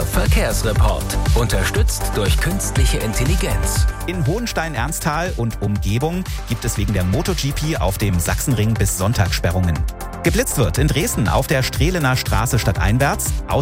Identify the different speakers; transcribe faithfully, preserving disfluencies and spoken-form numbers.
Speaker 1: Der Verkehrsreport. Unterstützt durch künstliche Intelligenz.
Speaker 2: In Hohenstein-Ernsthal und Umgebung gibt es wegen der MotoGP auf dem Sachsenring bis Sonntag Sperrungen. Geblitzt wird in Dresden auf der Strehlener Straße stadteinwärts.